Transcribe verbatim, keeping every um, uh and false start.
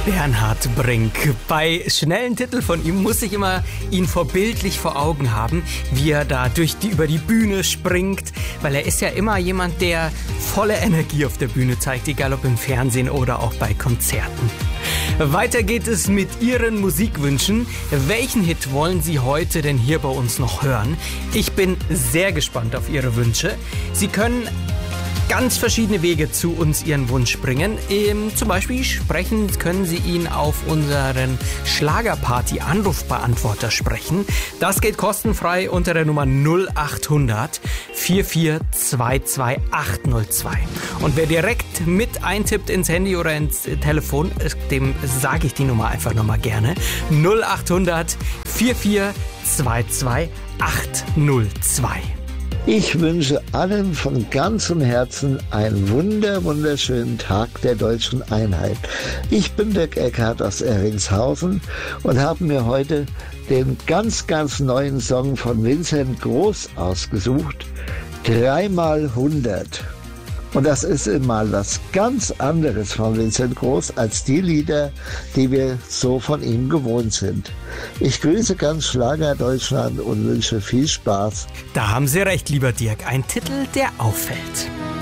Bernhard Brink. Bei schnellen Titeln von ihm muss ich immer ihn vorbildlich vor Augen haben, wie er da durch die, über die Bühne springt, weil er ist ja immer jemand, der volle Energie auf der Bühne zeigt, egal ob im Fernsehen oder auch bei Konzerten. Weiter geht es mit Ihren Musikwünschen. Welchen Hit wollen Sie heute denn hier bei uns noch hören? Ich bin sehr gespannt auf Ihre Wünsche. Sie können ganz verschiedene Wege zu uns Ihren Wunsch bringen. Ähm, zum Beispiel sprechen können Sie ihn auf unseren Schlagerparty-Anrufbeantworter sprechen. Das geht kostenfrei unter der Nummer null acht hundert vier vier zwei zwei acht null zwei. Und wer direkt mit eintippt ins Handy oder ins Telefon, dem sage ich die Nummer einfach nochmal gerne. null acht hundert vier vier zwei zwei acht null zwei. Ich wünsche allen von ganzem Herzen einen wunder, wunderschönen Tag der deutschen Einheit. Ich bin Dirk Eckhardt aus Erringshausen und habe mir heute den ganz, ganz neuen Song von Vincent Groß ausgesucht. Dreimal hundert. Und das ist mal was ganz anderes von Vincent Groß als die Lieder, die wir so von ihm gewohnt sind. Ich grüße ganz Schlager Deutschland und wünsche viel Spaß. Da haben Sie recht, lieber Dirk. Ein Titel, der auffällt.